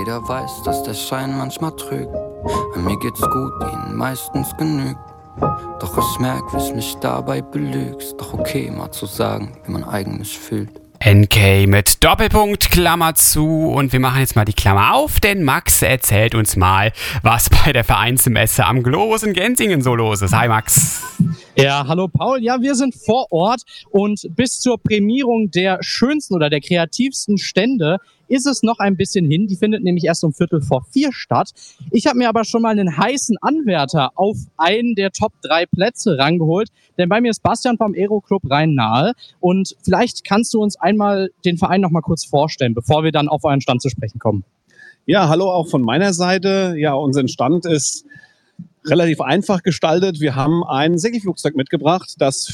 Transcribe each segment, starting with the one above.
jeder weiß, dass der Schein manchmal trügt. Bei mir geht's gut, ihnen meistens genügt. Doch ich merk, wie es mich dabei belügst. Doch okay, mal zu sagen, wie man eigentlich fühlt. NK mit Doppelpunkt, Klammer zu, und wir machen jetzt mal die Klammer auf, denn Max erzählt uns mal, was bei der Vereinsmesse am Globus in Gensingen so los ist. Hi Max. Ja, hallo Paul. Ja, wir sind vor Ort und bis zur Prämierung der schönsten oder der kreativsten Stände ist es noch ein bisschen hin. Die findet nämlich erst um 3:45 statt. Ich habe mir aber schon mal einen heißen Anwärter auf einen der Top 3 Plätze rangeholt, denn bei mir ist Bastian vom Aero-Club Rhein-Nahe und vielleicht kannst du uns einmal den Verein noch mal kurz vorstellen, bevor wir dann auf euren Stand zu sprechen kommen. Ja, hallo auch von meiner Seite. Ja, unser Stand ist relativ einfach gestaltet. Wir haben ein Segelflugzeug mitgebracht, das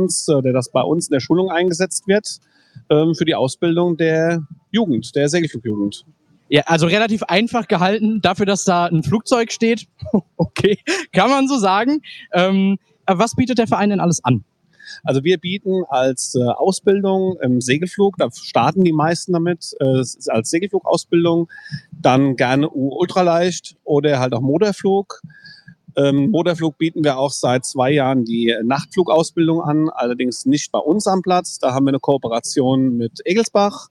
bei uns in der Schulung eingesetzt wird, für die Ausbildung der Jugend, der Segelflugjugend. Ja, also relativ einfach gehalten, dafür, dass da ein Flugzeug steht. Okay, kann man so sagen. Was bietet der Verein denn alles an? Also wir bieten als Ausbildung im Segelflug, da starten die meisten damit, als Segelflugausbildung, dann gerne ultraleicht oder halt auch Motorflug. Motorflug bieten wir auch seit 2 Jahren die Nachtflugausbildung an, allerdings nicht bei uns am Platz. Da haben wir eine Kooperation mit Egelsbach.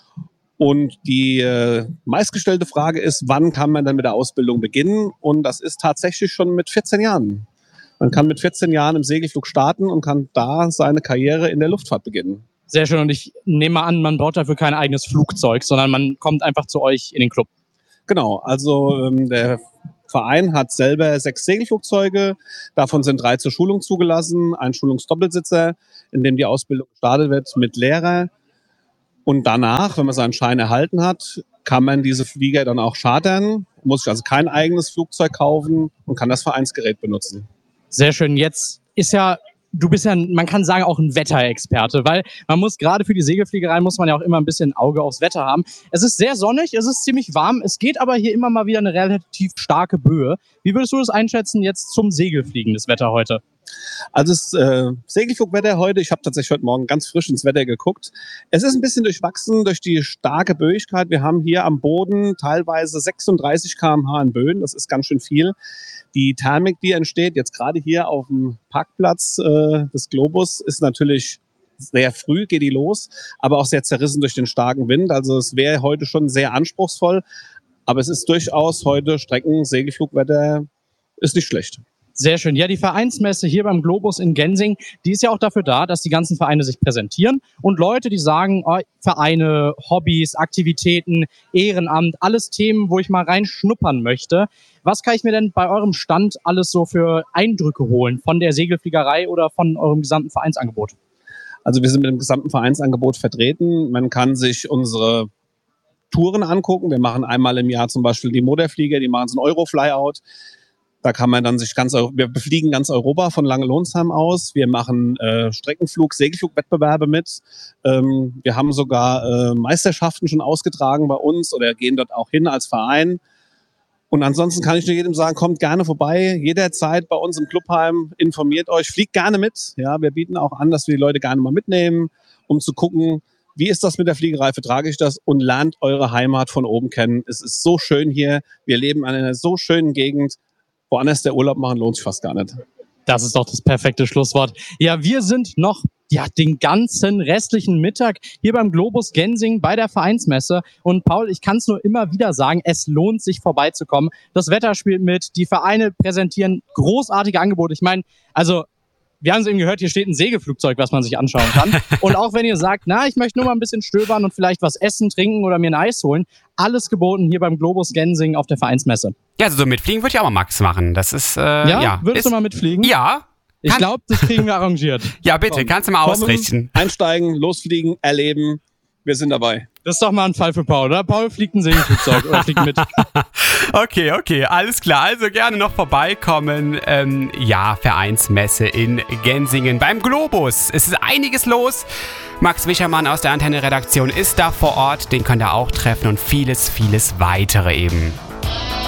Und die meistgestellte Frage ist, wann kann man denn mit der Ausbildung beginnen? Und das ist tatsächlich schon mit 14 Jahren. Man kann mit 14 Jahren im Segelflug starten und kann da seine Karriere in der Luftfahrt beginnen. Sehr schön. Und ich nehme an, man braucht dafür kein eigenes Flugzeug, sondern man kommt einfach zu euch in den Club. Genau, also der Verein hat selber 6 Segelflugzeuge, davon sind 3 zur Schulung zugelassen, ein Schulungsdoppelsitzer, in dem die Ausbildung gestartet wird mit Lehrer. Und danach, wenn man seinen Schein erhalten hat, kann man diese Flieger dann auch chartern, muss sich also kein eigenes Flugzeug kaufen und kann das Vereinsgerät benutzen. Sehr schön. Jetzt du bist ja, man kann sagen, auch ein Wetterexperte, weil man muss gerade für die Segelfliegerei muss man ja auch immer ein bisschen ein Auge aufs Wetter haben. Es ist sehr sonnig, es ist ziemlich warm, es geht aber hier immer mal wieder eine relativ starke Böe. Wie würdest du das einschätzen jetzt zum Segelfliegen, das Wetter heute? Also das Segelflugwetter heute, ich habe tatsächlich heute Morgen ganz frisch ins Wetter geguckt. Es ist ein bisschen durchwachsen durch die starke Böigkeit. Wir haben hier am Boden teilweise 36 km/h in Böen, das ist ganz schön viel. Die Thermik, die entsteht, jetzt gerade hier auf dem Parkplatz des Globus, ist natürlich sehr früh, geht die los, aber auch sehr zerrissen durch den starken Wind. Also es wäre heute schon sehr anspruchsvoll, aber es ist durchaus heute Segelflugwetter ist nicht schlecht. Sehr schön. Ja, die Vereinsmesse hier beim Globus in Gensingen, die ist ja auch dafür da, dass die ganzen Vereine sich präsentieren und Leute, die sagen, Vereine, Hobbys, Aktivitäten, Ehrenamt, alles Themen, wo ich mal reinschnuppern möchte. Was kann ich mir denn bei eurem Stand alles so für Eindrücke holen von der Segelfliegerei oder von eurem gesamten Vereinsangebot? Also wir sind mit dem gesamten Vereinsangebot vertreten. Man kann sich unsere Touren angucken. Wir machen einmal im Jahr zum Beispiel die Motorflieger, die machen so ein Euro-Flyout. Da kann man dann wir befliegen ganz Europa von Lange-Lonsheim aus. Wir machen Segelflugwettbewerbe mit. Wir haben sogar Meisterschaften schon ausgetragen bei uns oder gehen dort auch hin als Verein. Und ansonsten kann ich nur jedem sagen, kommt gerne vorbei, jederzeit bei uns im Clubheim, informiert euch, fliegt gerne mit. Ja, wir bieten auch an, dass wir die Leute gerne mal mitnehmen, um zu gucken, wie ist das mit der Fliegerei, vertrage ich das, und lernt eure Heimat von oben kennen. Es ist so schön hier, wir leben in einer so schönen Gegend. Woanders der Urlaub machen lohnt sich fast gar nicht. Das ist doch das perfekte Schlusswort. Ja, wir sind noch den ganzen restlichen Mittag hier beim Globus Gensingen bei der Vereinsmesse. Und Paul, ich kann es nur immer wieder sagen, es lohnt sich vorbeizukommen. Das Wetter spielt mit, die Vereine präsentieren großartige Angebote. Ich meine, wir haben es eben gehört, hier steht ein Segelflugzeug, was man sich anschauen kann. Und auch wenn ihr sagt, ich möchte nur mal ein bisschen stöbern und vielleicht was essen, trinken oder mir ein Eis holen, alles geboten hier beim Globus Gensingen auf der Vereinsmesse. Ja, also so mitfliegen würde ich auch mal Max machen. Das ist, Würdest du mal mitfliegen? Ja. Ich glaube, das kriegen wir arrangiert. Ja, bitte, kannst du mal ausrichten. Einsteigen, losfliegen, erleben. Wir sind dabei. Das ist doch mal ein Fall für Paul, oder? Paul fliegt ein Segelflugzeug oder fliegt mit. Okay, alles klar. Also gerne noch vorbeikommen. Vereinsmesse in Gensingen beim Globus. Es ist einiges los. Max Wischermann aus der Antenne-Redaktion ist da vor Ort. Den könnt ihr auch treffen und vieles, vieles weitere eben.